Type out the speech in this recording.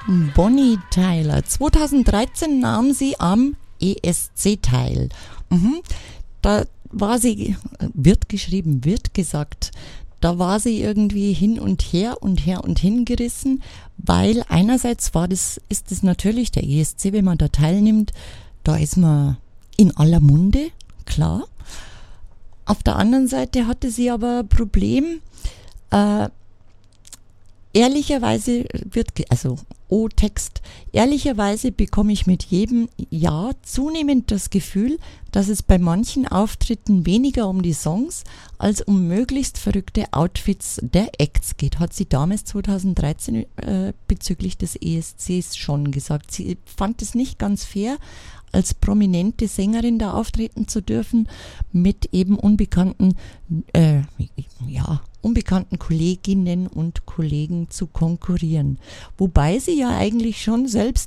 Bonnie Tyler. 2013 nahm sie am ESC teil. Da war sie, wird geschrieben, wird gesagt, da war sie irgendwie hin und her und hingerissen, weil einerseits ist es natürlich der ESC, wenn man da teilnimmt, da ist man in aller Munde, klar. Auf der anderen Seite hatte sie aber ein Problem, ehrlicherweise ehrlicherweise bekomme ich mit jedem Jahr zunehmend das Gefühl, dass es bei manchen Auftritten weniger um die Songs als um möglichst verrückte Outfits der Acts geht, hat sie damals 2013 bezüglich des ESCs schon gesagt. Sie fand es nicht ganz fair, als prominente Sängerin da auftreten zu dürfen, mit eben unbekannten Kolleginnen und Kollegen zu konkurrieren. Wobei sie ja eigentlich schon selbst